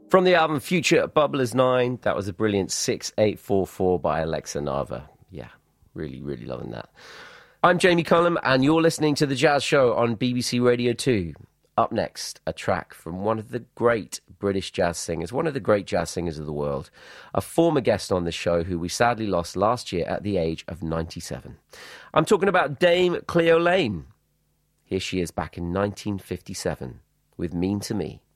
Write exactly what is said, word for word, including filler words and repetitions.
From the album Future Bubblers nine, that was a brilliant six eight four four by Alexa Nava. Yeah, really, really loving that. I'm Jamie Cullum, and you're listening to The Jazz Show on B B C Radio two. Up next, a track from one of the great British jazz singers, one of the great jazz singers of the world, a former guest on the show who we sadly lost last year at the age of ninety-seven. I'm talking about Dame Cleo Laine. Here she is back in nineteen fifty-seven with Mean to Me.